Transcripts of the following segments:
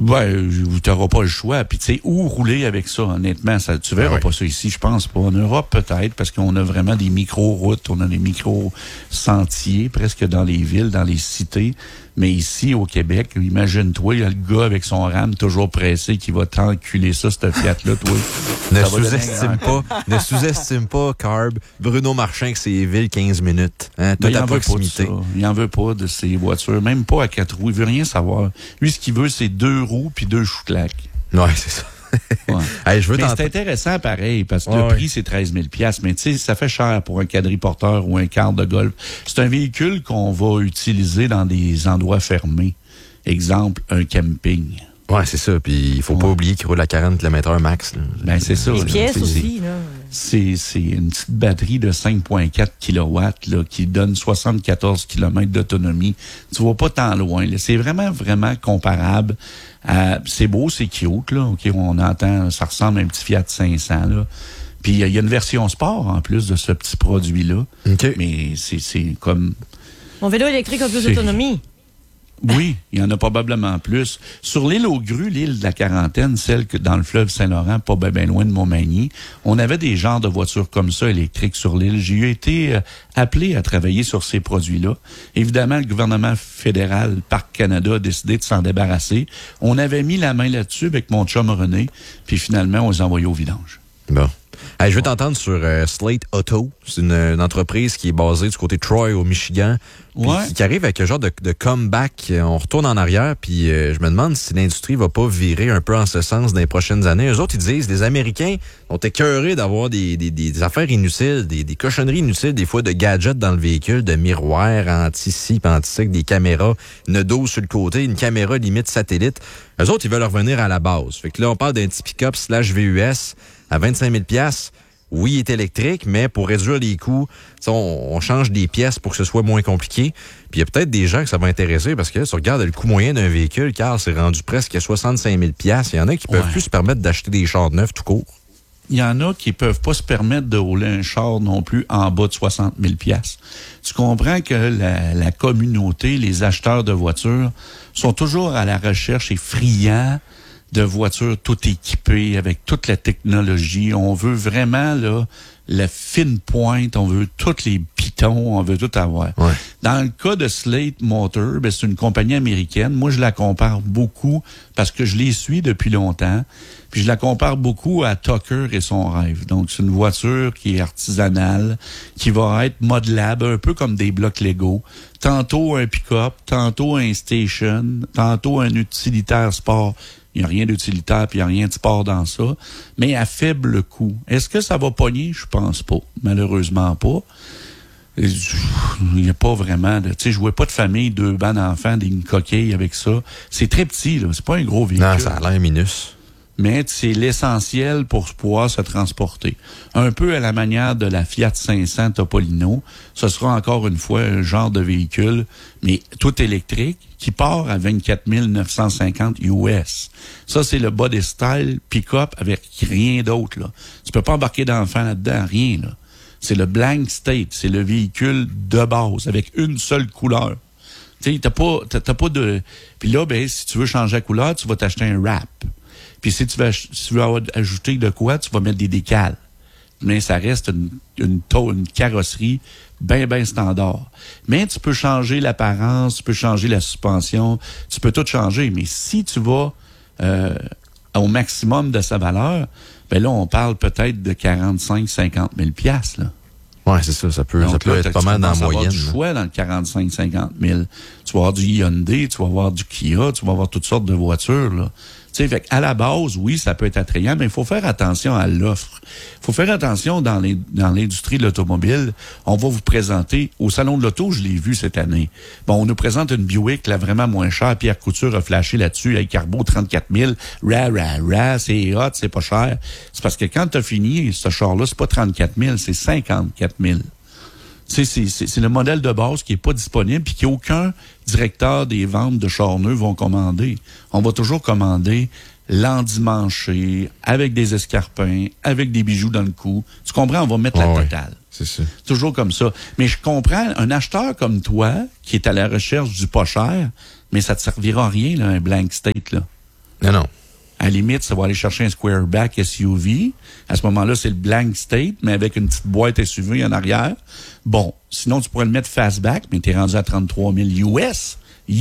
Ben, tu n'auras pas le choix. Puis, tu sais, où rouler avec ça, honnêtement? Ça, tu verras pas ça ici, je pense pas. En Europe, peut-être, parce qu'on a vraiment des micro-routes, on a des micro-sentiers, presque dans les villes, dans les cités. Mais ici, au Québec, imagine-toi, il y a le gars avec son rame toujours pressé qui va t'enculer ça, cette Fiat-là, toi. Ne sous-estime pas, Carb. Bruno Marchand avec ses villes 15 minutes. Hein, toute à proximité. Il en veut pas de ces voitures, même pas à 4 roues. Il veut rien savoir. Lui, ce qu'il veut, c'est 2 roues puis 2 chou-claques. Ouais, c'est ça. Ouais. Hey, mais c'est intéressant pareil, parce que le prix, c'est 13 000 $. Mais tu sais, ça fait cher pour un quadriporteur ou un quart de golf. C'est un véhicule qu'on va utiliser dans des endroits fermés. Exemple, un camping. Ouais, c'est ça. Puis il faut pas oublier qu'il roule à 40 km/h max. Là. Ben, c'est ça. Les pièces aussi, là. C'est une petite batterie de 5,4 kW là, qui donne 74 km d'autonomie. Tu vas pas tant loin. Là. C'est vraiment, vraiment comparable. C'est beau, c'est cute. Là. OK, on entend, ça ressemble à un petit Fiat 500. Là. Puis il y a une version sport en plus de ce petit produit-là. Okay. Mais c'est comme... Mon vélo électrique a plus d'autonomie. Oui, il y en a probablement plus. Sur l'île aux Grues, l'île de la Quarantaine, celle que dans le fleuve Saint-Laurent, pas bien loin de Montmagny, on avait des genres de voitures comme ça électriques sur l'île. J'ai été appelé à travailler sur ces produits-là. Évidemment, le gouvernement fédéral, Parc Canada, a décidé de s'en débarrasser. On avait mis la main là-dessus avec mon chum René, puis finalement, on les a envoyés au vidange. Bon. Hey, je veux t'entendre sur Slate Auto. C'est une entreprise qui est basée du côté de Troy, au Michigan. Qui arrive avec un genre de comeback. On retourne en arrière, puis je me demande si l'industrie va pas virer un peu en ce sens dans les prochaines années. Eux autres, ils disent, les Américains ont écœurés d'avoir des affaires inutiles, des cochonneries inutiles, des fois de gadgets dans le véhicule, de miroirs anti-ci, anti-ça, des caméras, une dose sur le côté, une caméra limite satellite. Eux autres, ils veulent revenir à la base. Fait que là, on parle d'un petit pick-up / VUS à 25 000 $. Oui, il est électrique, mais pour réduire les coûts, on change des pièces pour que ce soit moins compliqué. Puis il y a peut-être des gens que ça va intéresser parce que là, si tu regardes le coût moyen d'un véhicule, car c'est rendu presque à 65 000 $. Il y en a qui peuvent plus se permettre d'acheter des chars neufs tout court. Il y en a qui peuvent pas se permettre de rouler un char non plus en bas de 60 000 $. Tu comprends que la communauté, les acheteurs de voitures, sont toujours à la recherche et friands de voitures tout équipées avec toute la technologie. On veut vraiment là la fine pointe, on veut tous les pitons, on veut tout avoir. Ouais. Dans le cas de Slate Motor, ben, c'est une compagnie américaine. Moi, je la compare beaucoup parce que je les suis depuis longtemps. Puis je la compare beaucoup à Tucker et son rêve. Donc, c'est une voiture qui est artisanale, qui va être modelable, un peu comme des blocs Lego. Tantôt un pick-up, tantôt un station, tantôt un utilitaire sport. Il n'y a rien d'utilitaire puis il n'y a rien de sport dans ça, mais à faible coût. Est-ce que ça va pogner? Je pense pas. Malheureusement pas. Il n'y a pas vraiment de... Tu sais, je vois pas de famille, 2 bancs d'enfants, une coquille avec ça. C'est très petit, là. C'est pas un gros véhicule. Non, ça a l'air minus. Mais c'est l'essentiel pour pouvoir se transporter. Un peu à la manière de la Fiat 500 Topolino, ce sera encore une fois un genre de véhicule, mais tout électrique, qui part à 24 950 US. Ça, c'est le body style pick-up avec rien d'autre, là. Tu peux pas embarquer d'enfant là-dedans, rien, là. C'est le blank state, c'est le véhicule de base, avec une seule couleur. Tu sais, t'as pas de... Puis là, ben, si tu veux changer la couleur, tu vas t'acheter un wrap. Puis si tu veux ajouter de quoi, tu vas mettre des décals. Mais ça reste une carrosserie bien standard. Mais tu peux changer l'apparence, tu peux changer la suspension, tu peux tout changer. Mais si tu vas au maximum de sa valeur, ben là, on parle peut-être de 45-50 000 $, là. Ouais, c'est ça. Ça peut être pas mal dans la moyenne. Tu vas avoir du choix dans le 45-50 000. Tu vas avoir du Hyundai, tu vas avoir du Kia, tu vas avoir toutes sortes de voitures, là. Tu sais, fait à la base, oui, ça peut être attrayant, mais il faut faire attention à l'offre. Il faut faire attention dans l'industrie de l'automobile. On va vous présenter, au Salon de l'Auto, je l'ai vu cette année. Bon, on nous présente une Buick, là, vraiment moins chère. Pierre Couture a flashé là-dessus, avec Carbo 34 000. C'est hot, c'est pas cher. C'est parce que quand t'as fini, ce char-là, c'est pas 34 000, c'est 54 000. Tu sais, c'est le modèle de base qui est pas disponible puis qu'aucun directeur des ventes de chars neufs vont commander. On va toujours commander l'endimanché, avec des escarpins, avec des bijoux dans le cou. Tu comprends? On va mettre la totale. C'est ça. Toujours comme ça. Mais je comprends, un acheteur comme toi, qui est à la recherche du pas cher, mais ça te servira à rien, là, un blank state, là. Non. À la limite, ça va aller chercher un Squareback SUV. À ce moment-là, c'est le blank state, mais avec une petite boîte SUV en arrière. Bon, sinon, tu pourrais le mettre fastback, mais t'es rendu à 33 000 US.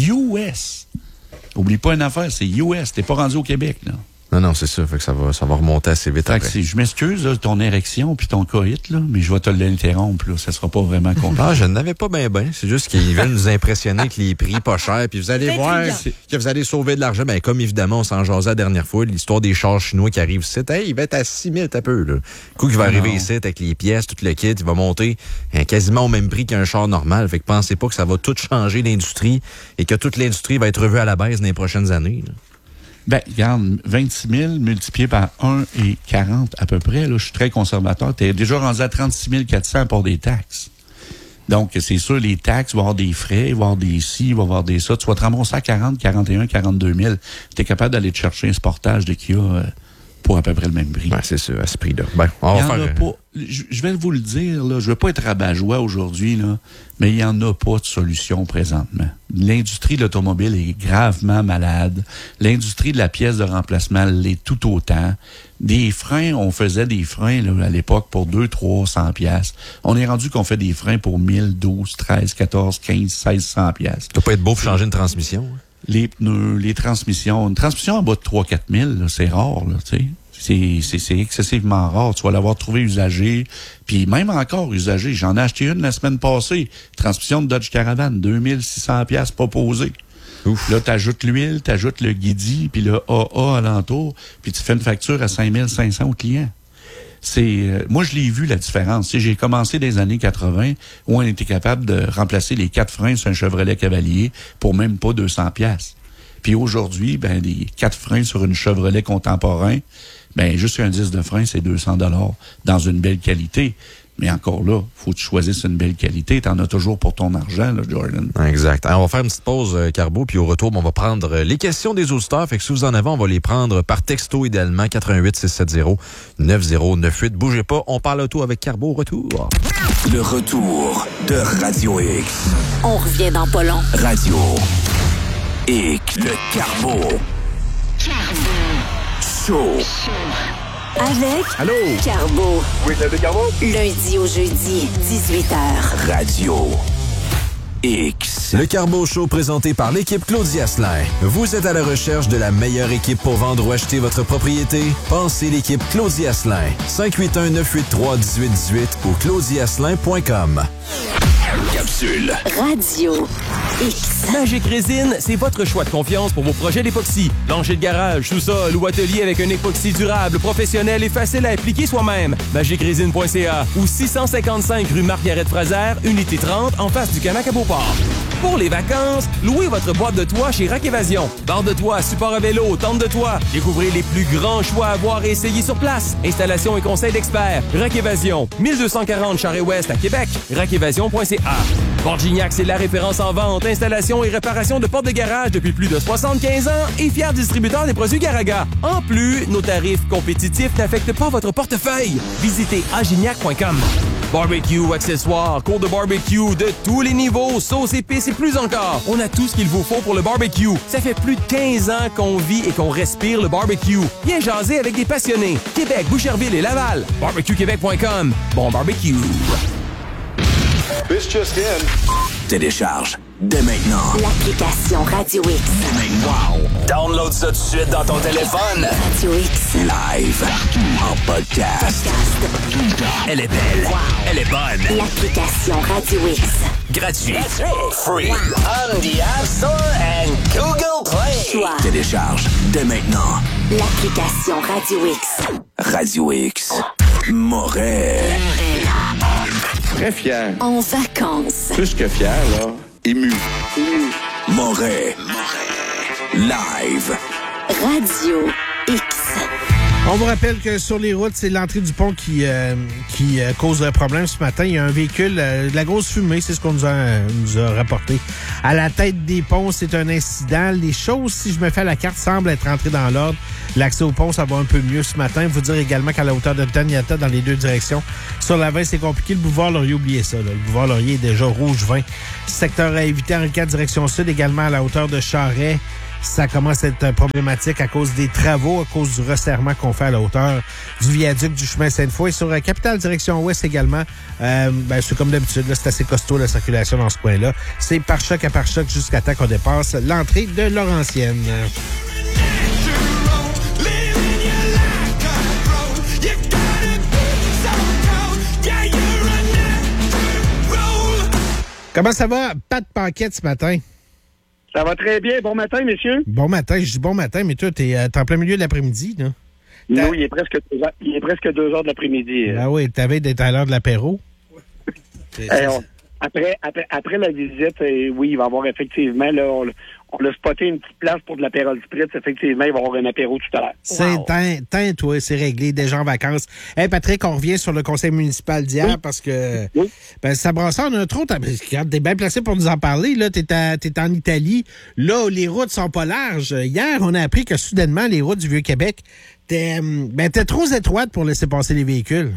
US! Oublie pas une affaire, c'est US. T'es pas rendu au Québec, là. Non, c'est ça. Fait que ça va remonter assez vite Fait après. que je m'excuse, là, ton érection puis ton coït, là, mais je vais te l'interrompre, là. Ça sera pas vraiment compliqué. Ah, je n'avais pas bien. C'est juste qu'ils veulent nous impressionner avec les prix pas chers. Puis vous allez C'est voir intriguant. que vous allez sauver de l'argent. Ben, comme évidemment, on s'en jasait la dernière fois, l'histoire des chars chinois qui arrivent ici. Hey, il va être à 6 000 un peu, là. Le coup qui va arriver ici avec les pièces, tout le kit, il va monter quasiment au même prix qu'un char normal. Fait que pensez pas que ça va tout changer l'industrie et que toute l'industrie va être revue à la baisse dans les prochaines années, là. Ben, regarde, 26 000 multiplié par 1,40 à peu près, là, je suis très conservateur. T'es déjà rendu à 36 400 pour des taxes. Donc, c'est sûr, les taxes, il va y avoir des frais, il va y avoir des ci, il va y avoir des ça. Tu vas te rembourser à 40, 41, 42 000. T'es capable d'aller te chercher un Sportage de Kia pour à peu près le même prix. Ben, c'est ça, à ce prix-là. Ben, on Il y va en a faire... pas. Je vais vous le dire, là, je veux pas être rabat-joie aujourd'hui, là, mais il n'y en a pas de solution présentement. L'industrie de l'automobile est gravement malade. L'industrie de la pièce de remplacement l'est tout autant. Des freins, on faisait des freins là, à l'époque pour 200-300 piastres. On est rendu qu'on fait des freins pour 1000, 12, 13, 14, 15, 1600 piastres. Ça doit pas être beau pour changer une transmission. Hein? Les pneus, les transmissions. Une transmission en bas de 3-4 000, là, c'est rare, là, tu sais. C'est excessivement rare. Tu vas l'avoir trouvé usagé. Puis même encore usagé. J'en ai acheté une la semaine passée. Transmission de Dodge Caravan, 2600 piastres proposées. Ouf. Là, t'ajoutes l'huile, t'ajoutes le guidi, puis le AA alentour, puis tu fais une facture à 5500 au client. Moi, je l'ai vu, la différence. Tu sais, j'ai commencé dans les années 80 où on était capable de remplacer les 4 freins sur un Chevrolet Cavalier pour même pas 200 piastres. Puis aujourd'hui, ben, les 4 freins sur une Chevrolet contemporain, ben, juste un disque de frein, c'est 200 $ dans une belle qualité. Mais encore là, faut que tu choisisses une belle qualité. T'en as toujours pour ton argent, là, Jordan. Exact. Alors, on va faire une petite pause, Carbo, puis au retour, on va prendre les questions des auditeurs. Fait que si vous en avez, on va les prendre par texto, idéalement, 88-670-9098. Bougez pas, on parle auto avec Carbo au retour. Le retour de Radio X. On revient dans pas long. Radio X. Le Carbo. Show. Avec Allô? Carbo. Oui, c'est le Carbo. Lundi au jeudi, 18h. Radio X. Le Carbo Show présenté par l'équipe Claudia Asselin. Vous êtes à la recherche de la meilleure équipe pour vendre ou acheter votre propriété? Pensez l'équipe Claudia Asselin. 581-983-1818 ou claudiasselin.com. Capsule. Radio X. Magic Résine, c'est votre choix de confiance pour vos projets d'époxy. Plancher de garage, sous-sol ou atelier avec un époxy durable, professionnel et facile à appliquer soi-même. MagicRésine.ca ou 655 rue Marguerite-Fraser, unité 30, en face du Canac à Beauport. Pour les vacances, louez votre boîte de toit chez Rack Évasion. Barre de toit, support à vélo, tente de toit. Découvrez les plus grands choix à voir et essayer sur place. Installation et conseil d'experts. Rack Évasion, 1240 Charest-Ouest à Québec. RackEvasion.ca. Borgignac, c'est la référence en vente, installation et réparation de portes de garage depuis plus de 75 ans et fier distributeur des produits Garaga. En plus, nos tarifs compétitifs n'affectent pas votre portefeuille. Visitez agignac.com. Barbecue, accessoires, cours de barbecue de tous les niveaux, sauces, épices et plus encore. On a tout ce qu'il vous faut pour le barbecue. Ça fait plus de 15 ans qu'on vit et qu'on respire le barbecue. Viens jaser avec des passionnés. Québec, Boucherville et Laval. BarbecueQuébec.com. Bon barbecue. This just in. Télécharge dès maintenant. L'application Radio X. Wow. Download ça tout de suite dans ton téléphone. Radio X. Live. En podcast. Elle est belle. Elle est bonne. L'application Radio X. Gratuit. Free. On the App Store and Google Play. Choix. Télécharge dès maintenant. L'application Radio X. Radio X. Moret. Très fier. En vacances. Plus que fier, là. Ému. Moret. Live. Radio X. On vous rappelle que sur les routes, c'est l'entrée du pont qui cause un problème ce matin. Il y a un véhicule, de la grosse fumée, c'est ce qu'on nous a rapporté. À la tête des ponts, c'est un incident. Les choses, si je me fais à la carte, semblent être entrées dans l'ordre. L'accès au pont, ça va un peu mieux ce matin. Vous dire également qu'à la hauteur de Taniata, dans les deux directions, sur la 20, c'est compliqué. Le boulevard Laurier, oubliez ça. Là. Le boulevard Laurier est déjà rouge 20. Secteur à éviter, Henri IV, direction sud, également à la hauteur de Charest. ça commence à être problématique à cause des travaux, à cause du resserrement qu'on fait à la hauteur du viaduc du chemin Sainte-Foy. Sur Capitale direction ouest également, c'est comme d'habitude, là, c'est assez costaud la circulation dans ce coin-là. C'est pare-choc à pare-choc jusqu'à temps qu'on dépasse l'entrée de Laurentienne. Comment ça va, Pat Paquette, ce matin? Ça va très bien. Bon matin, messieurs. Bon matin. Je dis bon matin, mais toi, t'es en plein milieu de l'après-midi, là. Non, il est presque 2 heures de l'après-midi. Ah oui, t'avais d'être à l'heure de l'apéro. Après la visite, oui, il va y avoir effectivement, là, on a spoté une petite place pour de l'apéro spritz. Effectivement, il va y avoir un apéro tout à l'heure. C'est toi, c'est réglé, déjà en vacances. Hey, Patrick, on revient sur le conseil municipal d'hier parce que ça brassait en un trou. Regarde, t'es bien placé pour nous en parler. Là, t'es en Italie. Là, les routes sont pas larges. Hier, on a appris que soudainement, les routes du Vieux-Québec étaient trop étroites pour laisser passer les véhicules.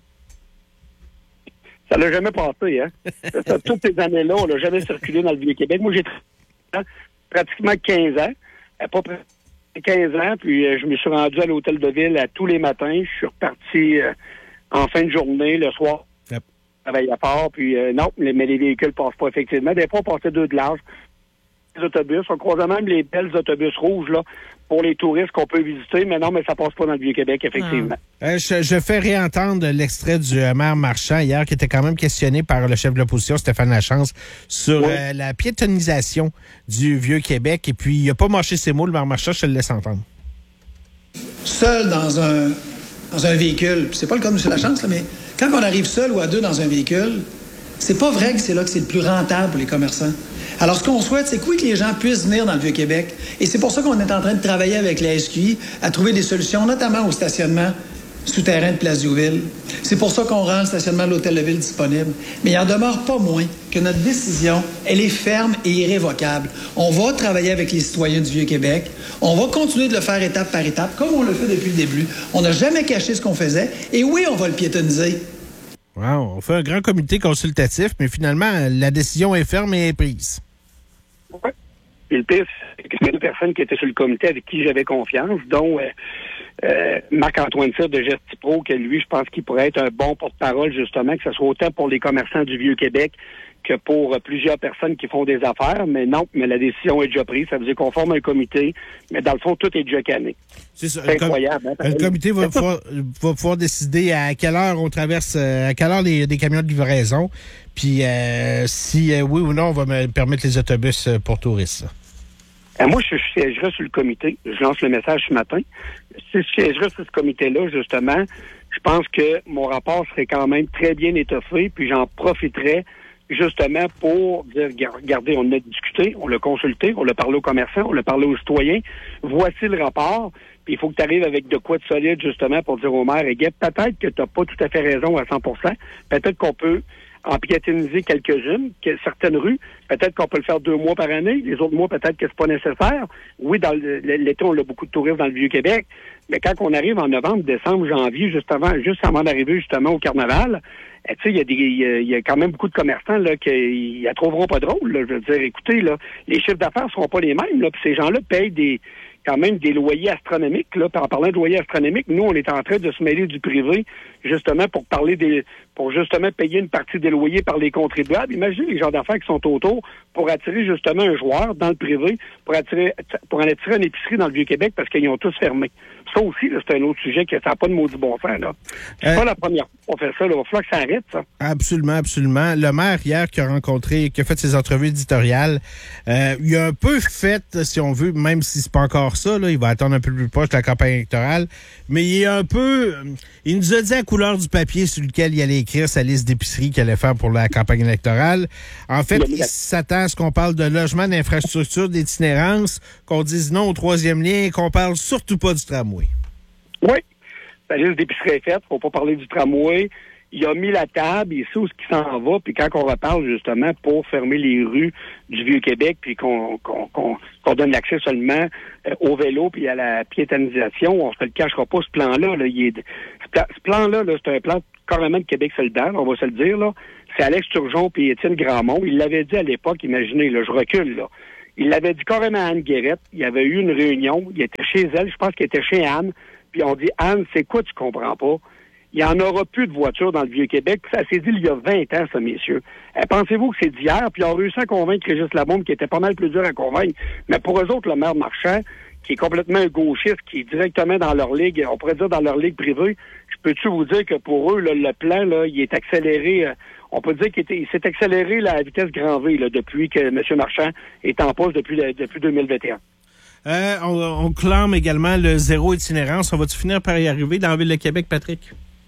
Ça l'a jamais passé, hein? Toutes ces années-là, on n'a jamais circulé dans le Vieux-Québec. Moi, j'ai pratiquement 15 ans. Pas près 15 ans, puis je me suis rendu à l'hôtel de ville tous les matins. Je suis reparti en fin de journée, le soir. Yep. Je travaillais fort, puis non, mais les véhicules passent pas, effectivement. Des fois, on passait 2 de large. Les autobus, on croisait même les belles autobus rouges, là, pour les touristes qu'on peut visiter, mais non, mais ça passe pas dans le Vieux-Québec, effectivement. Je fais réentendre l'extrait du maire Marchand hier, qui était quand même questionné par le chef de l'opposition, Stéphane Lachance, sur la piétonisation du Vieux-Québec. Et puis, il n'a pas mâché ses mots, le maire Marchand, je te le laisse entendre. Seul dans un véhicule, c'est pas le cas de M. Lachance, là, mais quand on arrive seul ou à 2 dans un véhicule, c'est pas vrai que c'est là que c'est le plus rentable pour les commerçants. Alors, ce qu'on souhaite, c'est que les gens puissent venir dans le Vieux-Québec. Et c'est pour ça qu'on est en train de travailler avec la SQI à trouver des solutions, notamment au stationnement souterrain de Place Diouville. C'est pour ça qu'on rend le stationnement de l'Hôtel de Ville disponible. Mais il en demeure pas moins que notre décision, elle est ferme et irrévocable. On va travailler avec les citoyens du Vieux-Québec. On va continuer de le faire étape par étape, comme on le fait depuis le début. On n'a jamais caché ce qu'on faisait. Et oui, on va le piétoniser. Wow, on fait un grand comité consultatif, mais finalement, la décision est ferme et est prise. Oui. Et le pire, c'est que c'est 2 personnes qui étaient sur le comité avec qui j'avais confiance, dont Marc-Antoine Cyr de Gestipro, que lui, je pense qu'il pourrait être un bon porte-parole, justement, que ce soit autant pour les commerçants du Vieux-Québec que pour plusieurs personnes qui font des affaires. Mais non, mais la décision est déjà prise. Ça veut dire qu'on forme un comité, mais dans le fond, tout est déjà canné. C'est ça. C'est incroyable. Le comité va pouvoir décider à quelle heure on traverse, à quelle heure des camions de livraison, puis si oui ou non, on va me permettre les autobus pour touristes. Moi, je siégerai sur le comité. Je lance le message ce matin. Si je siégerai sur ce comité-là, justement, je pense que mon rapport serait quand même très bien étoffé, puis j'en profiterais justement pour dire, regardez, on a discuté, on l'a consulté, on l'a parlé aux commerçants, on l'a parlé aux citoyens. Voici le rapport. Puis il faut que tu arrives avec de quoi de solide, justement, pour dire au maire, peut-être que tu n'as pas tout à fait raison à 100%. Peut-être qu'on peut en piétoniser quelques-unes, certaines rues. Peut-être qu'on peut le faire 2 mois par année. Les autres mois, peut-être que c'est pas nécessaire. Oui, dans l'été, on a beaucoup de touristes dans le Vieux-Québec. Mais quand on arrive en novembre, décembre, janvier, juste avant d'arriver justement au carnaval, tu sais, il y a quand même beaucoup de commerçants là qui la trouveront pas drôle. Là. Je veux dire, écoutez, là, les chiffres d'affaires seront pas les mêmes. Là, puis ces gens-là payent quand même des loyers astronomiques. Là. En parlant de loyers astronomiques, nous, on est en train de se mêler du privé, justement, pour justement payer une partie des loyers par les contribuables. Imaginez les gens d'affaires qui sont autour pour attirer justement un joueur dans le privé, pour en attirer une épicerie dans le Vieux-Québec parce qu'ils ont tous fermé. Ça aussi, là, c'est un autre sujet que ça n'a pas de maudit bon sens. Là. C'est pas la première fois qu'on fait ça. Là. Il va falloir que ça arrête, ça. Absolument, absolument. Le maire, hier, qui a fait ses entrevues éditoriales, il a un peu fait, si on veut, même si c'est pas encore ça, là, il va attendre un peu plus proche de la campagne électorale, mais il nous a dit à couleur du papier sur lequel il allait écrire sa liste d'épiceries qu'il allait faire pour la campagne électorale. En fait, il s'attend à ce qu'on parle de logement, d'infrastructure, d'itinérance, qu'on dise non au 3e lien et qu'on parle surtout pas du tramway. Oui, la liste d'épicerie est faite, faut pas parler du tramway. Il a mis la table, il sait où ce qui s'en va, puis quand on reparle justement pour fermer les rues du Vieux-Québec, puis qu'on donne l'accès seulement au vélo puis à la piétonisation, on se le cachera pas, ce plan-là. Là, ce plan-là, là, c'est un plan carrément de Québec solidaire, on va se le dire. Là. C'est Alex Turgeon puis Étienne Grandmont. Il l'avait dit à l'époque, imaginez, là, je recule, là. Il l'avait dit carrément à Anne Guérette. Il y avait eu une réunion. Il était chez elle. Je pense qu'il était chez Anne. Puis on dit, Anne, c'est quoi tu comprends pas? Il n'y en aura plus de voitures dans le Vieux-Québec. Ça s'est dit il y a 20 ans, ça, messieurs. Pensez-vous que c'est d'hier? Puis ils ont réussi à convaincre Régis Labaume, qui était pas mal plus dur à convaincre. Mais pour eux autres, le maire Marchand, qui est complètement un gauchiste, qui est directement dans leur ligue, on pourrait dire dans leur ligue privée, je peux-tu vous dire que pour eux, là, le plan, là, il est accéléré. On peut dire qu'il s'est accéléré là, à vitesse grand V là, depuis que M. Marchand est en poste depuis 2021. On clame également le zéro itinérance. On va-tu finir par y arriver dans la Ville de Québec, Patrick?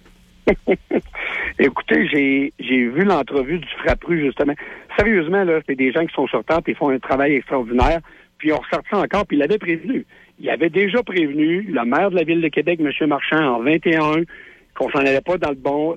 Écoutez, j'ai vu l'entrevue du Frappru, justement. Sérieusement, là, c'est des gens qui sont sur terre et font un travail extraordinaire. Puis on ressort ça encore, puis il avait prévenu. Il avait déjà prévenu le maire de la Ville de Québec, M. Marchand, en 21, qu'on s'en allait pas dans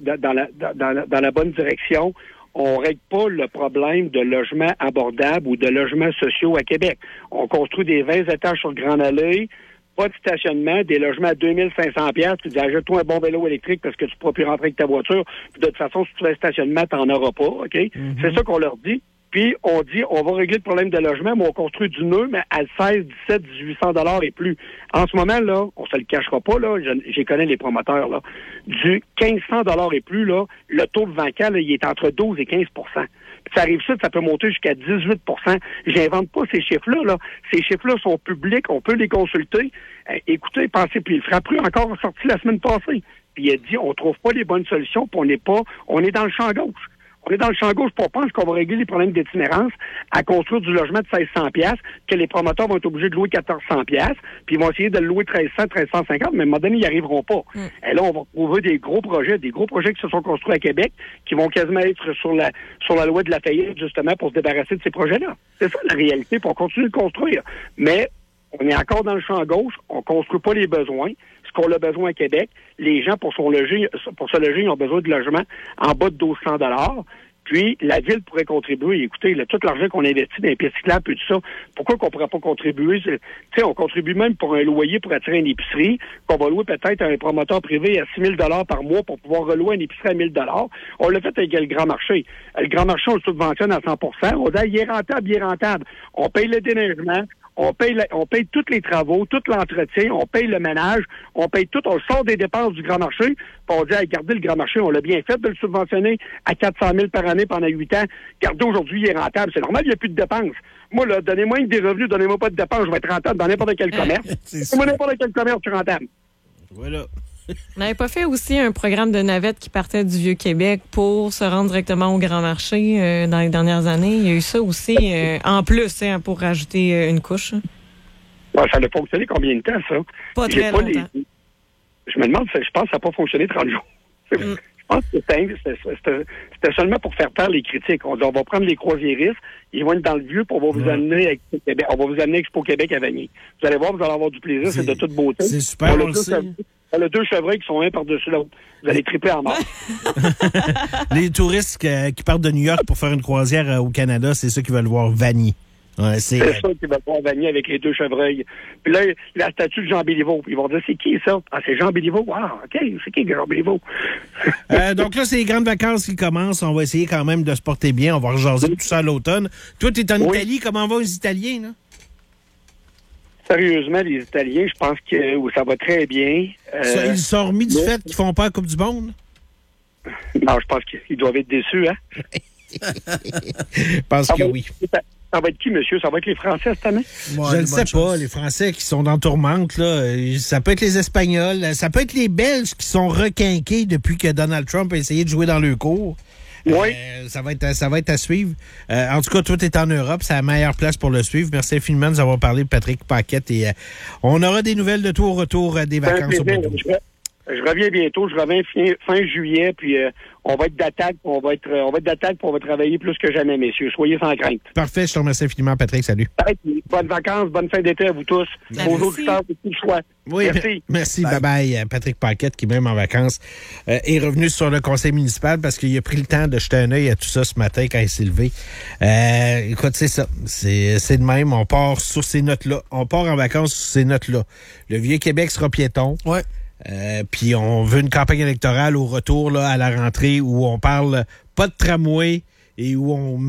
la bonne direction. On règle pas le problème de logements abordables ou de logements sociaux à Québec. On construit des 20 étages sur Grande Allée, pas de stationnement, des logements à 2500 $. Tu dis, achète-toi un bon vélo électrique parce que tu pourras plus rentrer avec ta voiture. Puis de toute façon, si tu fais un stationnement, t'en auras pas, OK? Mm-hmm. C'est ça qu'on leur dit. Puis, on dit, on va régler le problème de logement, mais on construit du neuf, mais à 16, 17, 1800 $ et plus. En ce moment, là, on se le cachera pas, là, j'y connais les promoteurs, là. Du 1500 $ et plus, là, le taux de vacant, là, il est entre 12 et 15 %. Puis ça arrive ça peut monter jusqu'à 18 %. J'invente pas ces chiffres-là, là. Ces chiffres-là sont publics, on peut les consulter. Écoutez, pensez, puis le Frappru encore sorti la semaine passée. Puis il a dit, on trouve pas les bonnes solutions, puis on est dans le champ gauche. On est dans le champ gauche, pour penser qu'on va régler les problèmes d'itinérance à construire du logement de 1600 $, que les promoteurs vont être obligés de louer 1400 $, puis ils vont essayer de le louer 1300, 1350, mais à un moment donné, ils n'y arriveront pas. Et là, on va trouver des gros projets qui se sont construits à Québec, qui vont quasiment être sur la loi de la faillite, justement, pour se débarrasser de ces projets-là. C'est ça, la réalité, pour continuer de construire. Mais on est encore dans le champ gauche, on construit pas les besoins. Ce qu'on a besoin à Québec, les gens, pour se loger, ils ont besoin de logements en bas de 1200 $. Puis, la Ville pourrait contribuer. Écoutez, tout l'argent qu'on investit dans les pistes cyclables et tout ça, pourquoi qu'on pourrait pas contribuer? Tu sais, on contribue même pour un loyer pour attirer une épicerie, qu'on va louer peut-être à un promoteur privé à 6 000 $ par mois pour pouvoir relouer une épicerie à 1 000 $. On l'a fait avec le Grand Marché. Le Grand Marché, on le subventionne à 100 %. On dit, il est rentable. On paye le déneigement. On paye tous les travaux, tout l'entretien, on paye le ménage, on paye tout, on sort des dépenses du Grand Marché, puis on dit, regardez, le Grand Marché, on l'a bien fait de le subventionner à 400 000 par année pendant 8 ans. Regardez, aujourd'hui, il est rentable. C'est normal, il n'y a plus de dépenses. Moi, là, donnez-moi des revenus, donnez-moi pas de dépenses, je vais être rentable dans n'importe quel commerce. Moi, n'importe quel commerce, je suis rentable. Voilà. On n'avait pas fait aussi un programme de navette qui partait du Vieux-Québec pour se rendre directement au Grand Marché dans les dernières années? Il y a eu ça aussi, en plus, pour rajouter une couche. Ouais, ça a fonctionné combien de temps, ça? Pas très longtemps. Je me demande, je pense que ça n'a pas fonctionné 30 jours. Je pense que c'était seulement pour faire taire les critiques. On dit, on va prendre les croisiéristes, ils vont être dans le vieux, puis on va vous amener à Expo Québec à Vanier. Vous allez voir, vous allez avoir du plaisir, c'est de toute beauté. C'est super, on le sait. On a 2 chevreuils qui sont un par-dessus l'autre. Vous allez triper en mort. Les touristes qui partent de New York pour faire une croisière au Canada, c'est ceux qui veulent voir Vanier. Ouais, c'est ça qui veulent voir Vanier avec les 2 chevreuils. Puis là, la statue de Jean Béliveau. Ils vont dire, c'est qui ça? Ah, c'est Jean Béliveau. Ah, OK, c'est qui Jean Béliveau? Donc là, c'est les grandes vacances qui commencent. On va essayer quand même de se porter bien. On va rejaser tout ça à l'automne. Toi, t'es en Italie. Comment vont les Italiens, là? Sérieusement, les Italiens, je pense que ça va très bien. Ils sont remis du fait qu'ils font pas la Coupe du Monde? Non, je pense qu'ils doivent être déçus, hein? Je pense que oui. Ça va être qui, monsieur? Ça va être les Français cette année? Je ne sais pas. Les Français qui sont dans tourmente, là, ça peut être les Espagnols, ça peut être les Belges qui sont requinqués depuis que Donald Trump a essayé de jouer dans le cours. Oui. Ça va être à suivre. En tout cas, tout est en Europe. C'est la meilleure place pour le suivre. Merci infiniment de nous avoir parlé de Patrick Paquette. Et on aura des nouvelles de tout au retour des vacances au Bordeaux. Je reviens bientôt. Je reviens fin juillet. Puis on va être d'attaque. On va travailler plus que jamais, messieurs. Soyez sans crainte. Parfait. Je te remercie infiniment, Patrick. Salut. Bonnes vacances. Bonne fin d'été à vous tous. Vos auditeurs, c'est le choix. Oui, merci. Bye-bye. Patrick Paquette, qui, même en vacances, est revenu sur le conseil municipal parce qu'il a pris le temps de jeter un œil à tout ça ce matin quand il s'est levé. Écoute, c'est ça. C'est de même. On part sur ces notes-là. On part en vacances sur ces notes-là. Le Vieux-Québec sera piéton. Ouais. Puis on veut une campagne électorale au retour là, à la rentrée où on parle pas de tramway et où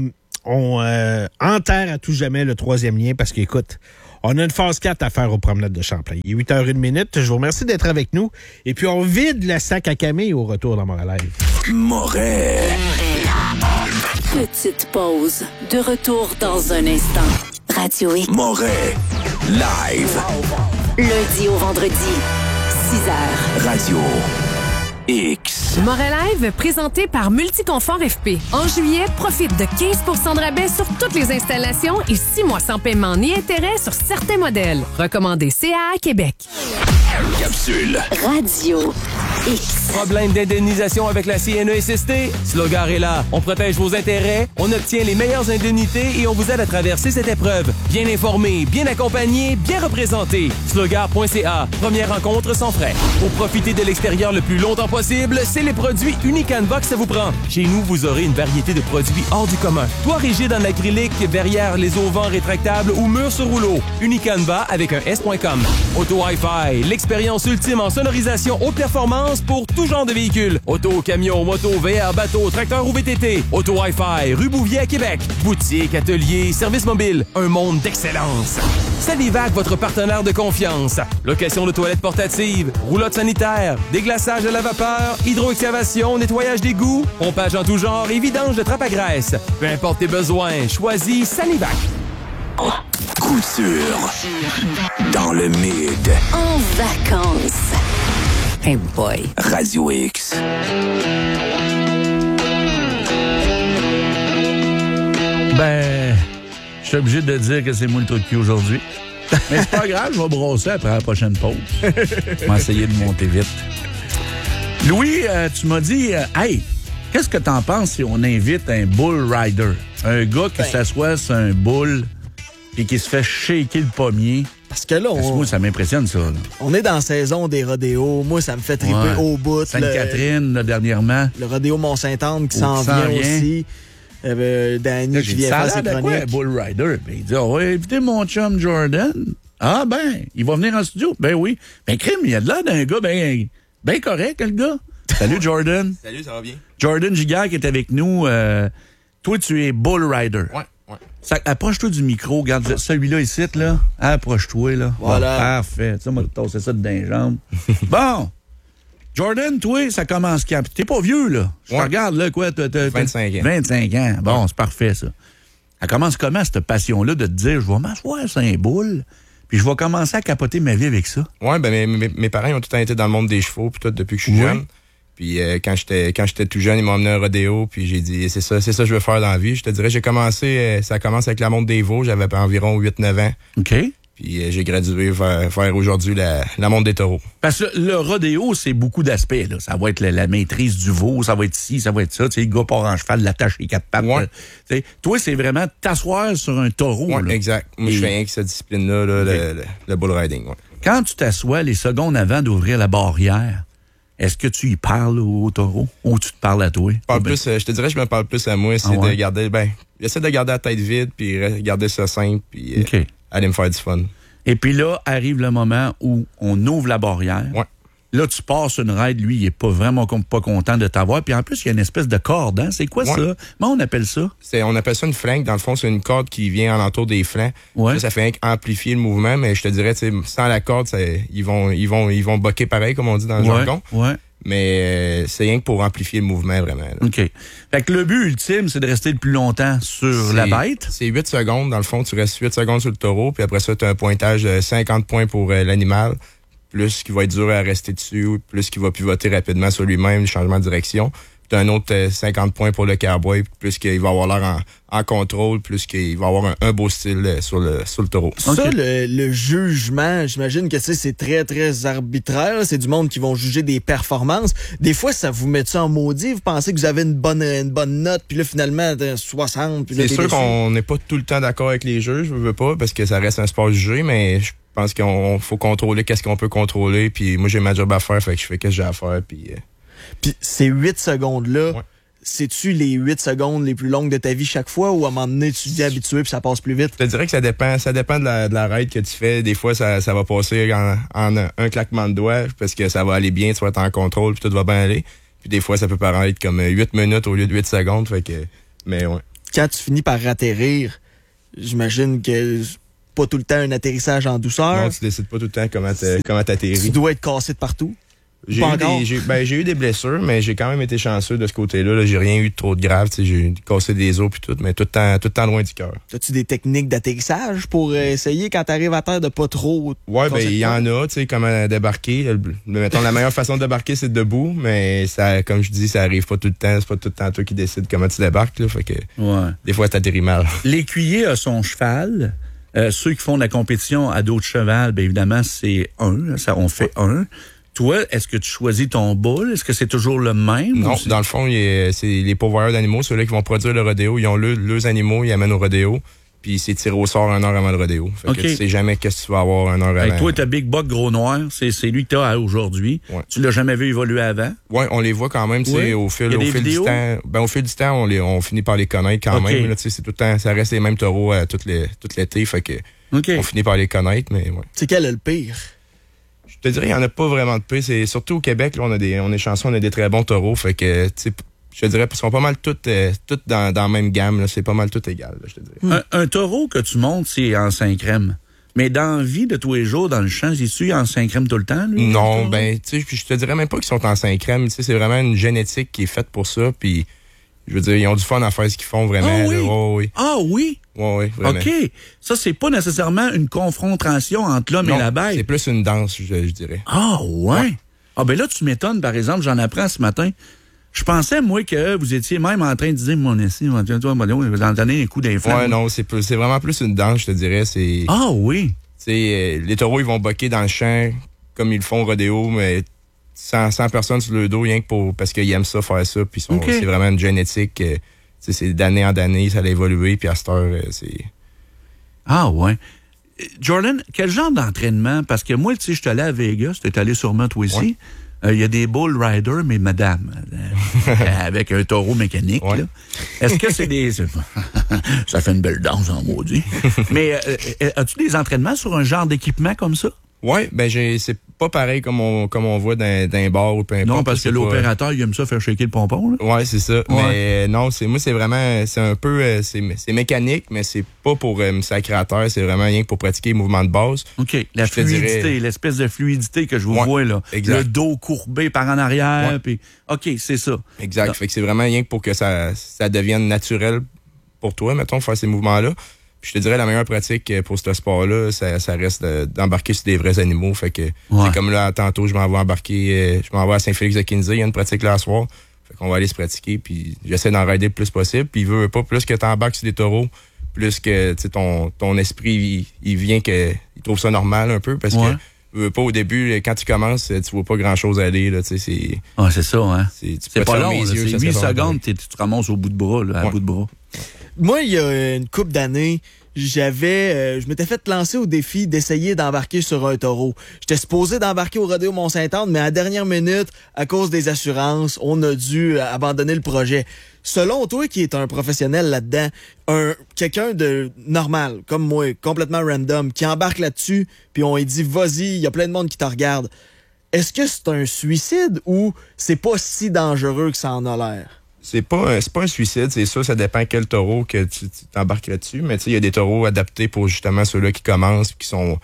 on enterre à tout jamais le 3e lien parce qu'écoute, on a une phase 4 à faire aux promenades de Champlain. Il est 8h01. Je vous remercie d'être avec nous. Et puis, on vide le sac à Camille au retour dans Montréal Live. Moret. Petite pause. De retour dans un instant. Radio X. Moret. Live. Lundi au vendredi. 6h. Radio X. Moret Live, présenté par Multiconfort FP. En juillet, profite de 15% de rabais sur toutes les installations et 6 mois sans paiement ni intérêt sur certains modèles. Recommandé CAA Québec. Capsule. Radio X. Problème d'indemnisation avec la CNESST? Slogar est là. On protège vos intérêts, on obtient les meilleures indemnités et on vous aide à traverser cette épreuve. Bien informé, bien accompagné, bien représenté. Slogar.ca. Première rencontre sans frais. Pour profiter de l'extérieur le plus longtemps possible, c'est les produits Unicanva que ça vous prend. Chez nous, vous aurez une variété de produits hors du commun. Toit rigide en acrylique, verrière les auvents rétractables ou murs sur rouleau. Unicanva avec un S.com. Auto Hi-Fi, l'expérience ultime en sonorisation haute performance pour tout genre de véhicules. Auto, camion, moto, VR, bateau, tracteur ou VTT. Auto Hi-Fi, rue Bouvier à Québec. Boutique, atelier, service mobile. Un monde d'excellence. Salivac, votre partenaire de confiance. Location de toilettes portatives, roulotte sanitaire, déglaçage à la vapeur, hydroexcavation, nettoyage d'égouts, pompage en tout genre et vidange de trappe à graisse. Peu importe tes besoins, choisis Salivac. Couture. Dans le mid. En vacances. Hey boy. Radio X. Ben, je suis obligé de dire que c'est moi le truc qui aujourd'hui. Mais c'est pas grave, je vais brosser après la prochaine pause. Je vais essayer de monter vite. Louis, tu m'as dit, hey, qu'est-ce que t'en penses si on invite un bull rider? Un gars qui s'assoit sur un bull et qui se fait shaker le pommier. Parce que là, moi, ça m'impressionne, ça. Là. On est dans la saison des rodéos. Moi, ça me fait triper au bout. Sainte-Catherine, là, dernièrement. Le rodéo Mont-Saint-Anne qui s'en vient aussi. Danny qui vient faire ses chroniques. Un bull rider? Ben, il dit, on va inviter mon chum Jordan. Ah ben, il va venir en studio. Ben oui. Ben, crime, il y a de l'air d'un gars ben correct, le gars. Salut, Jordan. Salut, ça va bien? Jordan Giguère qui est avec nous. Toi, tu es bull rider. Ouais. Approche-toi du micro. Regarde, celui-là ici, là. Approche-toi, là. Voilà. Bon, parfait. Tu sais, moi, tosser ça dans les jambes. Bon. Jordan, toi, ça commence quand? T'es pas vieux, là. Je te regarde, là, quoi? T'as 25 ans. 25 ans. Bon, c'est parfait, ça. Elle commence comment, cette passion-là, de te dire, je vais m'asseoir sur un boule, puis je vais commencer à capoter ma vie avec ça? Ouais, ben, mes parents ils ont tout le temps été dans le monde des chevaux, puis tout, depuis que je suis jeune. Puis quand j'étais tout jeune, ils m'ont emmené à un rodéo, puis j'ai dit, c'est ça que je veux faire dans la vie. Je te dirais, ça commence avec la montre des veaux, j'avais environ 8-9 ans. OK. Puis j'ai gradué vers aujourd'hui la montre des taureaux. Parce que le rodéo, c'est beaucoup d'aspects. Là. Ça va être la maîtrise du veau, ça va être ci, ça va être ça. Tu sais, le gars part en cheval, l'attache les 4 pattes. Ouais. Toi, c'est vraiment t'asseoir sur un taureau. Ouais, là. exact. Moi, je fais rien que cette discipline-là, le bull riding. Ouais. Quand tu t'assois les secondes avant d'ouvrir la barrière, est-ce que tu y parles au taureau ou tu te parles à toi? Je te dirais, je me parle plus à moi. C'est de garder, j'essaie de garder la tête vide, puis garder ça simple, puis aller me faire du fun. Et puis là, arrive le moment où on ouvre la barrière. Ouais. Là, tu passes une ride, lui, il est pas vraiment pas content de t'avoir. Puis en plus, il y a une espèce de corde, hein? C'est quoi ça? Comment on appelle ça? On appelle ça une flanque. Dans le fond, c'est une corde qui vient alentour des flancs. Ouais. Ça fait amplifier le mouvement, mais je te dirais, sans la corde, ils vont boquer pareil, comme on dit dans le jargon. Ouais. Mais c'est rien que pour amplifier le mouvement, vraiment. Là. OK. Fait que le but ultime, c'est de rester le plus longtemps sur la bête. C'est 8 secondes, dans le fond. Tu restes 8 secondes sur le taureau, puis après ça, tu as un pointage de 50 points pour l'animal, plus qui va être dur à rester dessus, plus qui va pivoter rapidement sur lui-même, le changement de direction. Tu as un autre 50 points pour le cowboy, plus qu'il va avoir l'air en contrôle, plus qu'il va avoir un beau style sur le taureau. Ça, le jugement, j'imagine que c'est très, très arbitraire. Là. C'est du monde qui vont juger des performances. Des fois, ça vous met ça en maudit. Vous pensez que vous avez une bonne note, puis là, finalement, 60. Puis là, c'est sûr qu'on n'est pas tout le temps d'accord avec les juges, je veux pas, parce que ça reste un sport jugé, mais je pense qu'il faut contrôler qu'est-ce qu'on peut contrôler. Puis moi, j'ai ma job à faire, fait que je fais ce que j'ai à faire, puis ces 8 secondes-là, c'est-tu les 8 secondes les plus longues de ta vie chaque fois ou à un moment donné, tu t'es habitué puis ça passe plus vite? Je te dirais que ça dépend de la ride que tu fais. Des fois, ça va passer en un claquement de doigts parce que ça va aller bien, tu vas être en contrôle puis tout va bien aller. Puis des fois, ça peut paraître comme 8 minutes au lieu de 8 secondes. Fait que, mais ouais. quand tu finis par atterrir, j'imagine que pas tout le temps un atterrissage en douceur. Non, tu décides pas tout le temps comment t'atterris. Tu dois être cassé de partout. J'ai eu des blessures, mais j'ai quand même été chanceux de ce côté-là. Là. J'ai rien eu de trop de grave. J'ai cassé des os puis tout, mais tout le temps loin du cœur. As-tu des techniques d'atterrissage pour essayer quand t'arrives à terre de pas trop... Ouais, il y en a, tu sais, comment débarquer. Mettons, la meilleure façon de débarquer, c'est debout, mais ça, comme je dis, ça arrive pas tout le temps. C'est pas tout le temps toi qui décide comment tu débarques. Là, fait que des fois, t'atterris mal. L'écuyer a son cheval. Ceux qui font de la compétition à dos de cheval, bien évidemment, c'est on fait un. Toi, est-ce que tu choisis ton bull? Est-ce que c'est toujours le même? Non, dans le fond, c'est les pourvoyeurs d'animaux, ceux-là qui vont produire le rodéo. Ils ont leurs animaux, ils amènent au rodéo, puis c'est tiré au sort 1 heure avant le rodéo. Fait que tu sais jamais qu'est-ce que tu vas avoir 1 heure avant. Toi, t'as Big Buck Gros Noir, c'est lui que t'as aujourd'hui. Ouais. Tu l'as jamais vu évoluer avant? Oui, on les voit quand même, tu sais, au fil du temps. Ben, au fil du temps, on finit par les connaître quand même. Là, c'est tout le temps, ça reste les mêmes taureaux tout l'été, fait que on finit par les connaître, mais ouais. C'est quel est le pire? Je te dirais, il n'y en a pas vraiment de pire. C'est surtout au Québec, là, on est chanceux, on a des très bons taureaux. Fait que, tu sais, je te dirais, ils sont pas mal tous dans la même gamme. Là, c'est pas mal tout égal, là, je te dirais. Un taureau que tu montes, c'est en 5 crèmes. Mais dans la vie de tous les jours, dans le champ, c'est-tu en 5 crèmes tout le temps, lui? Non, ben, tu sais, je te dirais même pas qu'ils sont en 5 crèmes. Tu sais, c'est vraiment une génétique qui est faite pour ça. Puis, je veux dire, ils ont du fun à faire ce qu'ils font vraiment. Ah oui? Là. Oh, oui. Ah oui? Oui, vraiment. OK. Ça, c'est pas nécessairement une confrontation entre l'homme et la bête. C'est plus une danse, je dirais. Ah ouais? Ah ben là, tu m'étonnes, par exemple, j'en apprends ce matin. Je pensais, moi, que vous étiez même en train de dire, mon essai, vous entendez un coup d'influence. Ouais, non, c'est vraiment plus une danse, je te dirais. Ah oui? Les taureaux, ils vont boquer dans le champ comme ils le font au rodéo, mais sans personne sur le dos, rien que parce qu'ils aiment ça, faire ça. Puis c'est vraiment une génétique. C'est d'année en année, ça a évolué, puis à cette heure, c'est... Ah ouais. Jordan, quel genre d'entraînement? Parce que moi, tu sais, je suis allé à Vegas, tu es allé sûrement toi aussi. Il y a des bull riders, mais madame, avec un taureau mécanique. Là. Est-ce que c'est des... ça fait une belle danse en maudit. Mais as-tu des entraînements sur un genre d'équipement comme ça? Oui, ben c'est pas pareil comme on voit dans un bar ou peu importe. Non, parce que l'opérateur, il aime ça faire shaker le pompon. Oui, c'est ça. Ouais. Mais non, moi, c'est vraiment, c'est un peu, c'est mécanique, mais c'est pas pour me sacrer à terre, c'est vraiment rien que pour pratiquer les mouvements de base. OK, la fluidité, l'espèce de fluidité que je vous vois, là. Exact. Le dos courbé par en arrière, puis OK, c'est ça. Exact, fait que c'est vraiment rien que pour que ça devienne naturel pour toi, mettons, faire ces mouvements-là. Je te dirais, la meilleure pratique pour ce sport-là, ça reste d'embarquer sur des vrais animaux. Fait que, c'est comme là, tantôt, je m'en vais à Saint-Félix-de-Kinsey, il y a une pratique là à soir. Fait qu'on va aller se pratiquer, puis j'essaie d'en rider le plus possible. Puis il veut pas, plus que t'embarques sur des taureaux, plus que ton esprit, il vient il trouve ça normal un peu, parce que veut pas au début, quand tu commences, tu vois pas grand-chose aller. Là, c'est ça, hein? C'est pas long, c'est 8 secondes, tu te ramasses au bout de bras, là, à bout de bras. Moi, il y a une couple d'années, je m'étais fait lancer au défi d'essayer d'embarquer sur un taureau. J'étais supposé d'embarquer au rodéo Mont-Saint-Anne, mais à la dernière minute, à cause des assurances, on a dû abandonner le projet. Selon toi, qui est un professionnel là-dedans, quelqu'un de normal, comme moi, complètement random, qui embarque là-dessus, puis on lui dit, vas-y, il y a plein de monde qui te regarde. Est-ce que c'est un suicide ou c'est pas si dangereux que ça en a l'air? C'est pas un suicide, c'est ça, ça dépend quel taureau que tu t'embarques là-dessus. Mais tu sais, il y a des taureaux adaptés pour justement ceux-là qui commencent, qui sont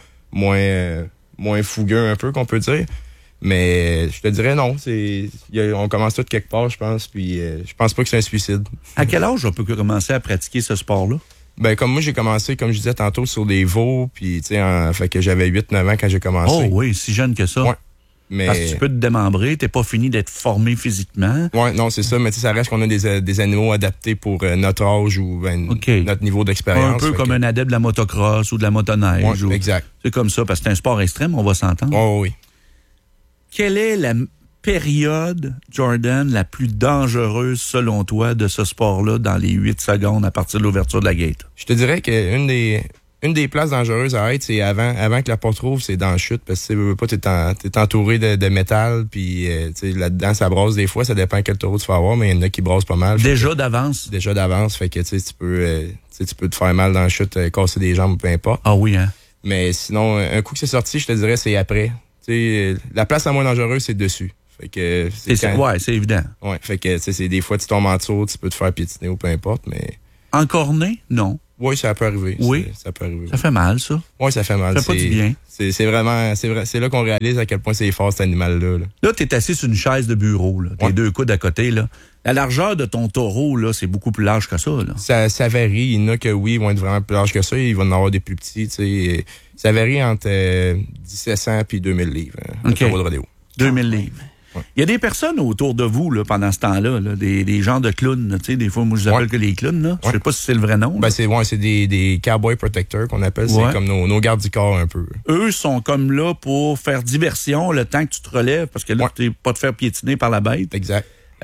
moins fougueux un peu, qu'on peut dire. Mais je te dirais non, on commence tout quelque part, je pense, puis je pense pas que c'est un suicide. À quel âge on peut commencer à pratiquer ce sport-là? Ben, comme moi, j'ai commencé, comme je disais tantôt, sur des veaux, puis tu sais, fait que j'avais 8-9 ans quand j'ai commencé. Oh oui, si jeune que ça. Ouais. Mais... Parce que tu peux te démembrer, t'es pas fini d'être formé physiquement. Oui, non, c'est ça, mais ça reste qu'on a des animaux adaptés pour notre âge ou notre niveau d'expérience. Un peu comme un adepte de la motocross ou de la motoneige. Ouais, exact. C'est comme ça, parce que c'est un sport extrême, on va s'entendre. Oh oui. Quelle est la période, Jordan, la plus dangereuse, selon toi, de ce sport-là dans les 8 secondes à partir de l'ouverture de la gate? Je te dirais qu'une des places dangereuses à être, c'est avant que la porte rouvre, c'est dans la chute, parce que t'es entouré de métal, puis là-dedans, ça brasse des fois, ça dépend quel taureau tu vas avoir, mais il y en a qui brassent pas mal. Déjà d'avance, fait que tu peux te faire mal dans la chute, casser des jambes, peu importe. Ah oui, hein? Mais sinon, un coup que c'est sorti, je te dirais, c'est après. La place la moins dangereuse, c'est dessus. Fait que c'est évident. Ouais, fait que c'est des fois tu tombes en dessous, tu peux te faire piétiner ou peu importe, mais... Encorné? Non. Oui, ça peut arriver. Oui. Ça peut arriver. Ça fait mal, ça. Oui, ça fait mal. Ça fait pas du bien. C'est vraiment, c'est là qu'on réalise à quel point c'est fort, cet animal-là. Là, t'es assis sur une chaise de bureau, là. Tes deux coudes à côté, là. La largeur de ton taureau, là, c'est beaucoup plus large que ça, là. Ça varie. Il y en a que, oui, ils vont être vraiment plus larges que ça. Il va en avoir des plus petits, tu sais. Ça varie entre 1700 puis 2000 livres, le taureau de rodéo. 2000 livres. Ouais. Il y a des personnes autour de vous là, pendant ce temps-là, là, des genres de clowns. Là, des fois, moi, je les appelle que les clowns. Là. Je sais pas si c'est le vrai nom. Ben, c'est des cowboy protectors qu'on appelle. C'est comme nos gardes du corps un peu. Eux sont comme là pour faire diversion le temps que tu te relèves, parce que là, tu n'es pas te faire piétiner par la bête. Exact.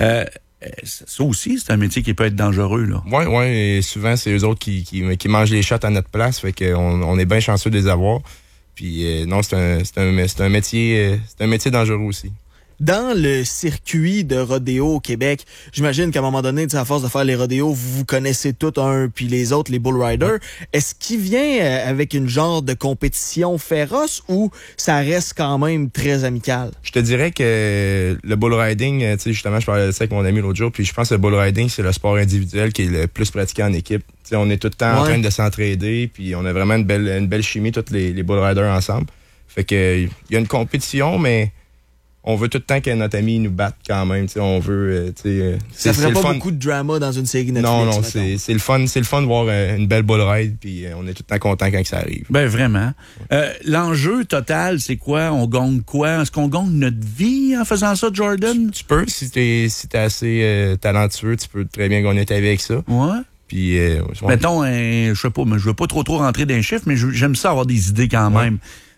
Ça aussi, c'est un métier qui peut être dangereux. Oui, et souvent, c'est eux autres qui mangent les shots à notre place. Fait qu'on on est bien chanceux de les avoir. Puis non, c'est un métier dangereux aussi. Dans le circuit de rodéo au Québec, j'imagine qu'à un moment donné, à force de faire les rodéos, vous connaissez tous un puis les autres, les bull riders. Ouais. Est-ce qu'il vient avec une genre de compétition féroce ou ça reste quand même très amical? Je te dirais que le bull riding, tu sais, justement, je parlais de ça avec mon ami l'autre jour, puis je pense que le bull riding, c'est le sport individuel qui est le plus pratiqué en équipe. T'sais, on est tout le temps en train de s'entraider, puis on a vraiment une belle chimie, tous les bull riders ensemble. Fait que il y a une compétition, mais on veut tout le temps que notre ami nous batte quand même. On veut. Ça ferait pas beaucoup de drama dans une série Netflix. Non, c'est le fun. C'est le fun de voir une belle bull ride, puis on est tout le temps content quand ça arrive. Ben vraiment. L'enjeu total, c'est quoi? On gagne quoi? Est-ce qu'on gagne notre vie en faisant ça, Jordan? Tu peux, si t'es assez talentueux, tu peux très bien gagner ta vie avec ça. Ouais. Puis, mettons, je sais pas, mais je veux pas trop rentrer dans les chiffres, mais j'aime ça avoir des idées quand même.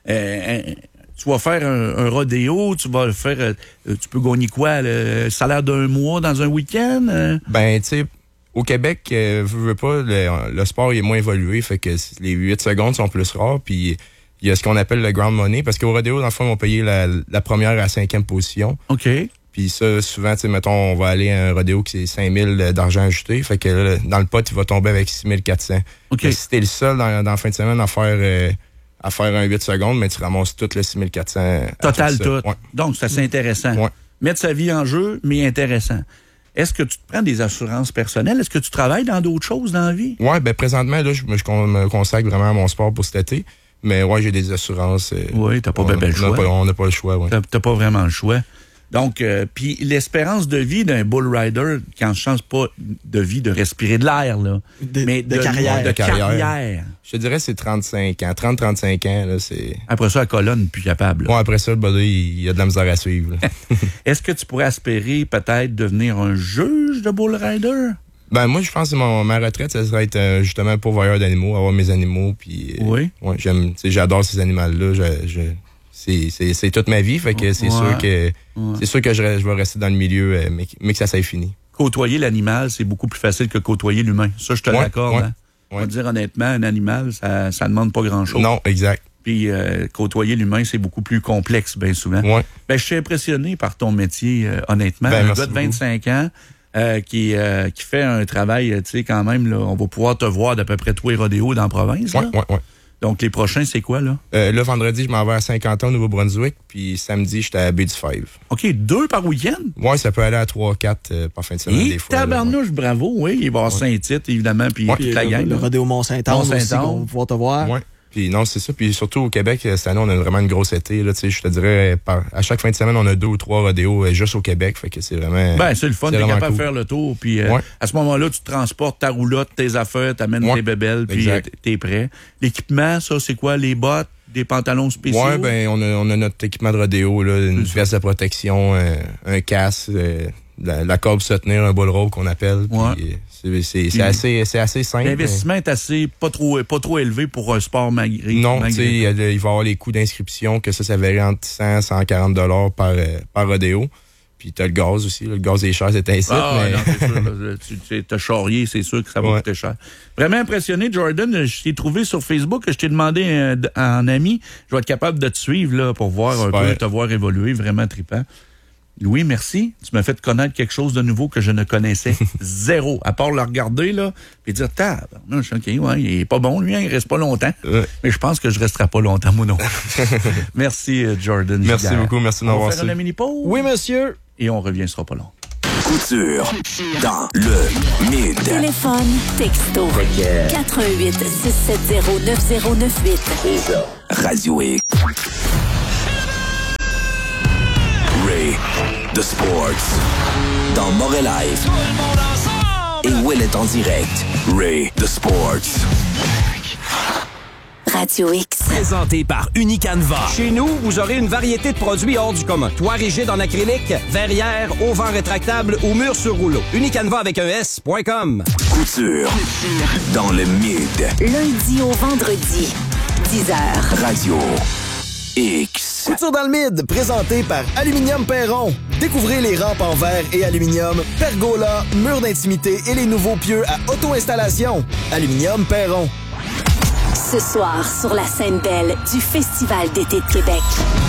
Tu vas faire un rodéo, tu vas faire, tu peux gagner quoi, le salaire d'un mois dans un week-end? Ben, tu sais, au Québec, veux pas, le sport est moins évolué, fait que les 8 secondes sont plus rares, puis il y a ce qu'on appelle le ground money, parce qu'au rodéo, dans le fond, ils vont payer la première à la 5e position. OK. Puis ça, souvent, tu sais, mettons, on va aller à un rodéo qui c'est 5 000 d'argent ajouté, fait que là, dans le pot, il va tomber avec 6 400. OK. Mais si t'es le seul dans la fin de semaine à faire un 8 secondes, mais tu ramasses tout le 6 400. Total tout. Ouais. Donc, c'est assez intéressant. Ouais. Mettre sa vie en jeu, mais intéressant. Est-ce que tu te prends des assurances personnelles? Est-ce que tu travailles dans d'autres choses dans la vie? Oui, ben présentement, là, je me consacre vraiment à mon sport pour cet été. Mais ouais, j'ai des assurances. Oui, t'as pas le choix. On n'a pas le choix, oui. T'as pas vraiment le choix. Donc, puis l'espérance de vie d'un bull rider, quand je change pas de vie, de respirer de l'air, là, mais de carrière. De carrière. Je te dirais c'est 35 ans. 30-35 ans, là, c'est... Après ça, la colonne, plus capable. Ouais, après ça, le body, il y a de la misère à suivre. Est-ce que tu pourrais espérer peut-être devenir un juge de bull rider? Ben moi, je pense que ma retraite, ça serait être justement pourvoyeur d'animaux, avoir mes animaux, puis... oui? Ouais, j'adore ces animaux-là, c'est toute ma vie, fait que c'est sûr que je vais rester dans le milieu, mais que ça s'est fini. Côtoyer l'animal, c'est beaucoup plus facile que côtoyer l'humain. Ça, je te l'accorde. Hein? On va dire honnêtement, un animal, ça demande pas grand-chose. Non, exact. Puis côtoyer l'humain, c'est beaucoup plus complexe, bien souvent. Ouais. Ben, je suis impressionné par ton métier, honnêtement. Un gars de 25 ans qui fait un travail, tu sais, quand même, là, on va pouvoir te voir d'à peu près tous les rodéos dans la province. Oui. Donc, les prochains, c'est quoi, là? Là, vendredi, je m'en vais à Saint-Quentin, au Nouveau-Brunswick, puis samedi, j'étais à Baie-du-Five. OK, 2 par week-end? Oui, ça peut aller à 3-4 par fin de semaine, des fois. Tabarnouche, bravo, oui. Il va y avoir Saint-Tite, évidemment, puis la gang. Le rodéo Mont-Saint-Anne aussi, on va pouvoir te voir. Oui. Puis non, c'est ça. Puis surtout au Québec, cette année, on a vraiment une grosse été. Là, je te dirais, à chaque fin de semaine, on a 2 ou 3 rodéos juste au Québec. Fait que c'est vraiment. Ben, c'est le fun, t'es capable de cool. faire le tour. Puis à ce moment-là, tu transportes ta roulotte, tes affaires, t'amènes tes bébelles, puis t'es prêt. L'équipement, ça, c'est quoi? Les bottes, des pantalons spéciaux? Oui, ben, on a notre équipement de rodéo, là, une veste de protection, un casque, la corde pour se tenir, un bull rope qu'on appelle. Puis, c'est assez simple. L'investissement est assez pas trop élevé pour un sport malgré. Non, tu sais, il va y avoir les coûts d'inscription, que ça varie entre 100 et 140 $ par rodéo. Puis t'as le gaz aussi. Le gaz est cher, c'est ainsi. Mais... non, c'est sûr. T'as charrié, c'est sûr que ça va coûter cher. Vraiment impressionné, Jordan. Je t'ai trouvé sur Facebook. Je t'ai demandé en ami. Je vais être capable de te suivre là, pour voir un peu, te voir évoluer. Vraiment trippant. Louis, merci. Tu m'as fait connaître quelque chose de nouveau que je ne connaissais zéro. À part le regarder, là, puis dire, il est pas bon, lui, il reste pas longtemps. Mais je pense que je resterai pas longtemps, moi non. Merci, Jordan. Merci beaucoup, merci de m'avoir reçu. On va faire une mini-pause? Oui, monsieur. Et on revient, ce sera pas long. Couture. Dans le Mid. Téléphone, texto. 88 670 9098. C'est ça. Radio X. Ray The Sports. Dans Montréal Live. Et Will est en direct. Ray The Sports. Radio X. Présenté par Unicanva. Chez nous, vous aurez une variété de produits hors du commun. Toit rigide en acrylique, verrière, auvent rétractable ou mur sur rouleau. Unicanva avec un S.com. Couture. Dans le Mid. Lundi au vendredi, 10h. Radio X. Couture dans le Mid, présenté par Aluminium Perron. Découvrez les rampes en verre et aluminium, pergola, murs d'intimité et les nouveaux pieux à auto-installation. Aluminium Perron. Ce soir, sur la scène belle du Festival d'été de Québec.